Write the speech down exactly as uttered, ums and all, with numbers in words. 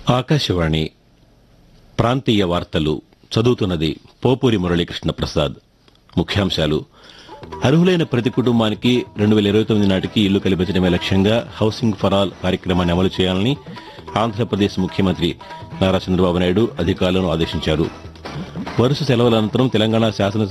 ఆకాశవాణి ప్రాంతీయ వార్తలు చదువుతున్నది పోపూరి మురళీకృష్ణ ప్రసాద్. ముఖ్యాంశాలు: అర్హులైన ప్రతి కుటుంబానికి రెండు వేల ఇరవై తొమ్మిది నాటికి ఇల్లు కల్పించడమే లక్ష్యంగా హౌసింగ్ ఫర్ ఆల్ కార్యక్రమాన్ని అమలు చేయాలని ఆంధ్రప్రదేశ్ ముఖ్యమంత్రి నారా చంద్రబాబు నాయుడు అధికారులను ఆదేశించారు. వరుస సెలవుల అనంతరం తెలంగాణ శాసనసభ